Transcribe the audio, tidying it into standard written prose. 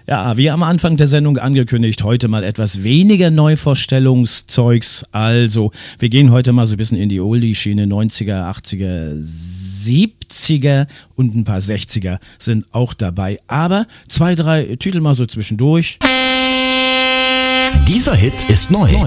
Ja, wie am Anfang der Sendung angekündigt, heute mal etwas weniger Neuvorstellungszeugs. Also, wir gehen heute mal so ein bisschen in die Oldie-Schiene, 90er, 80er, 70er und ein paar 60er sind auch dabei. Aber 2, 3 Titel mal so zwischendurch. Dieser Hit ist neu.